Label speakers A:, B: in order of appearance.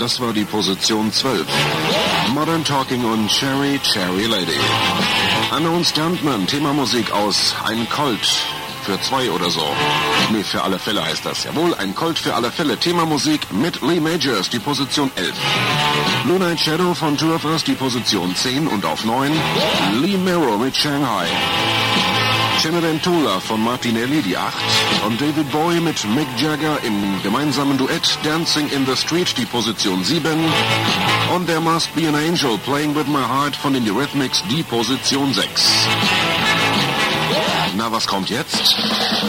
A: Das war die Position 12. Modern Talking und Cherry Cherry Lady. Unknown Stuntman, Themamusik aus Ein Colt für 2 oder so. Nee, für alle Fälle heißt das. Jawohl, Ein Colt für alle Fälle. Themamusik mit Lee Majors, die Position 11. Blue Night Shadow von Two of Us, die Position 10 und auf 9. Lee Mero mit Shanghai. Cenerentola von Martinelli, die 8. Und David Bowie mit Mick Jagger im gemeinsamen Duett Dancing in the Street, die Position 7. Und There Must Be an Angel, Playing With My Heart von den Eurythmics, die Position 6. Na, was kommt jetzt?